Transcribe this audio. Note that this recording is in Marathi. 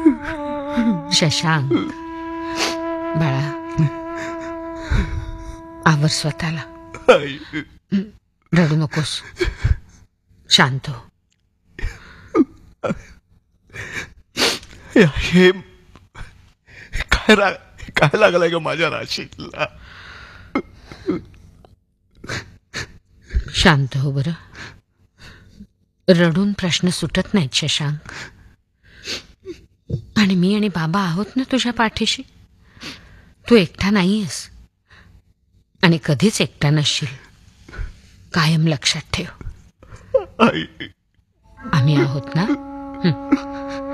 शशांक, बाळा, आवर स्वतःला. रडू नकोस, शांत हो. हे काय लागलाय ग माझ्या राशीला? शांत हो बरं. रडून प्रश्न सुटत नाहीत शशांक. आणि मी आणि बाबा आहोत ना तुझ्या पाठीशी. तू एकटा नाहीयेस आणि कधीच एकटा नसशील. कायम लक्षात ठेव. आई, आम्ही आहोत ना.